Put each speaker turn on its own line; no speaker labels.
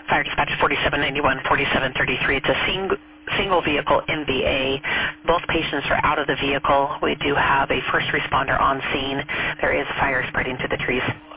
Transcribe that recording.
Fire dispatch 4791, 4733. It's a single vehicle MVA. Both patients are out of the vehicle. We do have a first responder on scene. There is fire spreading to the trees.